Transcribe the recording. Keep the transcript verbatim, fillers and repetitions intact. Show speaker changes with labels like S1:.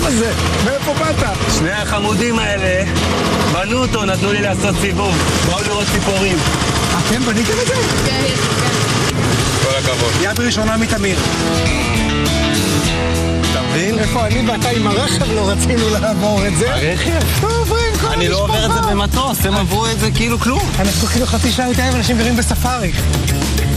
S1: זה? מאיפה באת?
S2: שני החמודים האלה בנו אותו, נתנו לי לעשות סיבוב. באו לראות ציפורים.
S1: אתם בניתם את זה?
S3: כן, כן.
S2: כל הכבוד.
S1: יד ראשונה מתמיר.
S2: אתה מבין?
S1: איפה אני ואתה עם הרכב לא רצינו לעבור את זה?
S2: הרכב?
S1: לא עוברים כל המשפחה.
S2: אני לא עובר את זה במטוס, הם עברו את זה כאילו כלום.
S1: אנחנו כאילו חצי שעה יותר אנשים גרים בספארי.